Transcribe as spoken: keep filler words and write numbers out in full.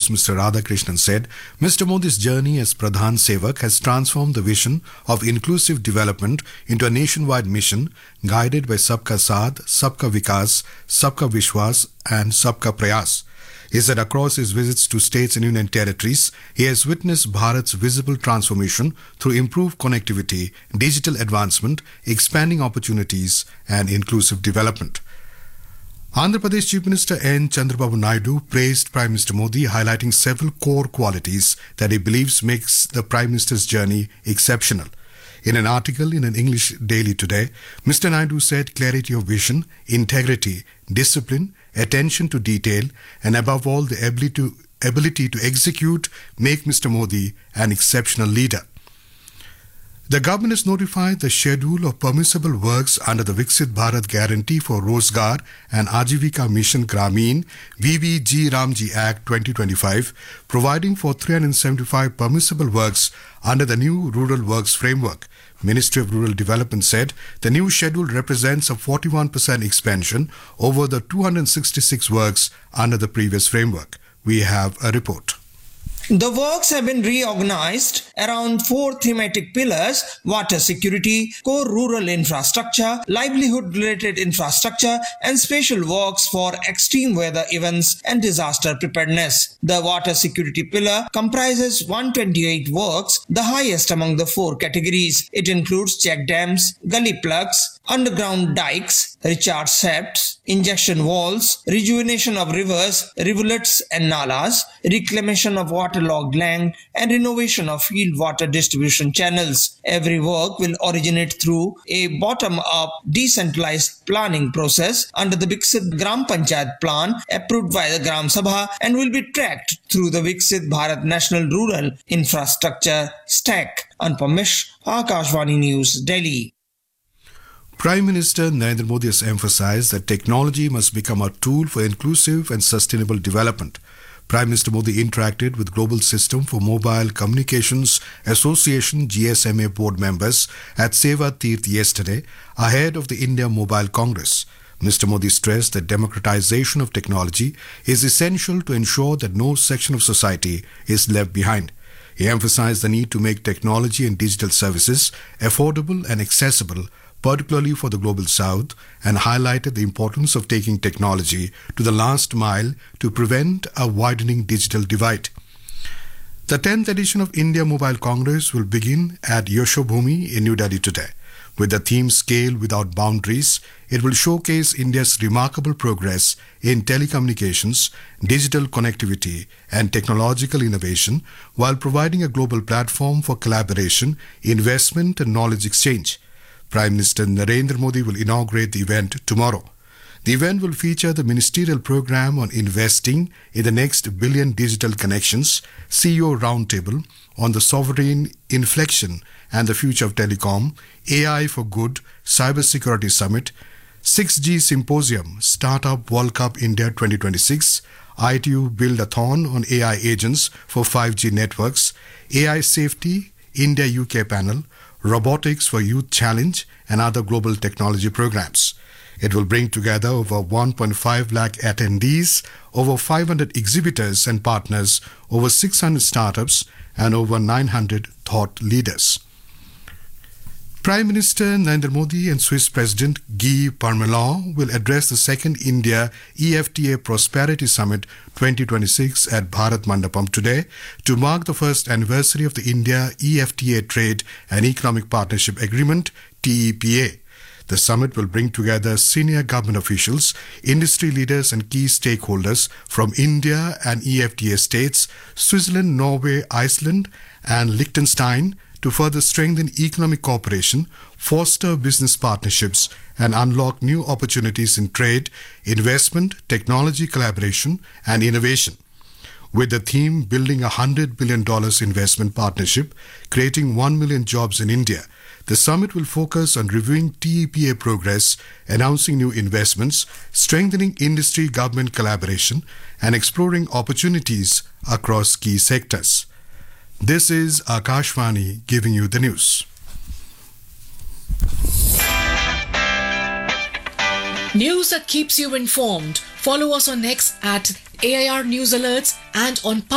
Affairs, Mister Radhakrishnan, said Mister Modi's journey as Pradhan Sevak has transformed the vision of inclusive development into a nationwide mission guided by Sabka Saath, Sabka Vikas, Sabka Vishwas and Sabka Prayas. He said across his visits to states and union territories, he has witnessed Bharat's visible transformation through improved connectivity, digital advancement, expanding opportunities and inclusive development. Andhra Pradesh Chief Minister N. Chandrababu Naidu praised Prime Minister Modi, highlighting several core qualities that he believes makes the Prime Minister's journey exceptional. In an article in an English daily today, Mister Naidu said clarity of vision, integrity, discipline, attention to detail, and above all the ability to, ability to execute make Mister Modi an exceptional leader. The government has notified the schedule of permissible works under the Viksit Bharat Guarantee for Rozgar and Ajivika Mission Grameen V V G Ramji Act twenty twenty-five, providing for three hundred seventy-five permissible works under the new Rural Works Framework. Ministry of Rural Development said the new schedule represents a forty-one percent expansion over the two hundred sixty-six works under the previous framework. We have a report. The works have been reorganized around four thematic pillars: water security, core rural infrastructure, livelihood-related infrastructure, and special works for extreme weather events and disaster preparedness. The water security pillar comprises one hundred twenty-eight works, the highest among the four categories. It includes check dams, gully plugs, underground dikes, recharge shafts, injection walls, rejuvenation of rivers, rivulets and nalas, reclamation of waterlogged land, and renovation of field water distribution channels. Every work will originate through a bottom-up decentralized planning process under the Viksit Gram Panchayat plan approved by the Gram Sabha and will be tracked through the Viksit Bharat National Rural Infrastructure Stack. Anupam Mishra, Akashvani News, Delhi. Prime Minister Narendra Modi has emphasized that technology must become a tool for inclusive and sustainable development. Prime Minister Modi interacted with Global System for Mobile Communications Association G S M A board members at Seva Tirth yesterday ahead of the India Mobile Congress. Mister Modi stressed that democratization of technology is essential to ensure that no section of society is left behind. He emphasized the need to make technology and digital services affordable and accessible, particularly for the Global South, and highlighted the importance of taking technology to the last mile to prevent a widening digital divide. The tenth edition of India Mobile Congress will begin at Yashobhumi in New Delhi today. With the theme Scale Without Boundaries, it will showcase India's remarkable progress in telecommunications, digital connectivity, and technological innovation, while providing a global platform for collaboration, investment, and knowledge exchange. Prime Minister Narendra Modi will inaugurate the event tomorrow. The event will feature the ministerial program on investing in the next billion digital connections, C E O roundtable on the sovereign inflection and the future of telecom, A I for good, cybersecurity summit, six G symposium, Startup World Cup India twenty twenty-six, I T U Build-a-thon on A I agents for five G networks, A I safety, India U K panel, Robotics for Youth Challenge, and other global technology programs. It will bring together over one point five lakh attendees, over five hundred exhibitors and partners, over six hundred startups, and over nine hundred thought leaders. Prime Minister Narendra Modi and Swiss President Guy Parmelin will address the second India E F T A Prosperity Summit twenty twenty-six at Bharat Mandapam today to mark the first anniversary of the India E F T A Trade and Economic Partnership Agreement, T E P A. The summit will bring together senior government officials, industry leaders and key stakeholders from India and E F T A states, Switzerland, Norway, Iceland and Liechtenstein to further strengthen economic cooperation, foster business partnerships and unlock new opportunities in trade, investment, technology collaboration and innovation. With the theme Building a one hundred billion dollars investment partnership, creating one million jobs in India, the summit will focus on reviewing T E P A progress, announcing new investments, strengthening industry-government collaboration, and exploring opportunities across key sectors. This is Akashvani giving you the news. News that keeps you informed. Follow us on X at A I R News Alerts and on